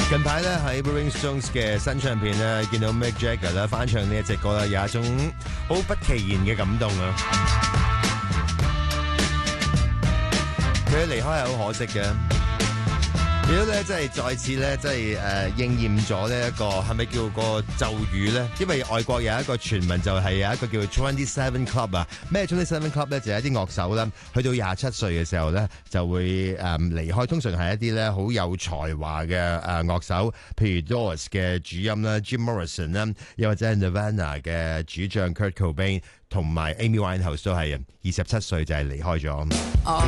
近排咧喺 Rolling Stones 嘅新唱片咧，見到 Mick Jagger 啦翻唱呢一隻歌啦，有一種好不其然嘅感動啊！佢離開係好可惜嘅。亦都咧，即係再次咧，即係應驗咗呢一個係咪叫個咒語咧？因為外國有一個傳聞，就係有一個叫 27 Club 啊。咩 27 Club 咧？就係一啲樂手啦，去到27歲嘅時候咧，就會離開。通常係一啲咧好有才華嘅樂手，譬如 Doors 嘅主音啦 Jim Morrison 啦，又或者係 Nirvana 嘅主唱 Kurt Cobain 同埋 Amy Winehouse 都係27歲就係離開咗。